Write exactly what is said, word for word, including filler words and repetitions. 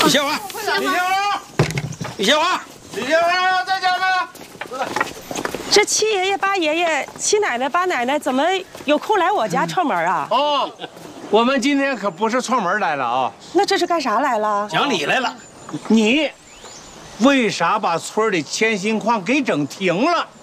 李小华， 李小华， 李小华， 李小华在家吗？ 这七爷爷、八爷爷、七奶奶、八奶奶怎么有空来我家串门啊？ 哦，我们今天可不是串门来了啊。 那这是干啥来了？ 讲理来了。 你为啥把村里迁新矿给整停了？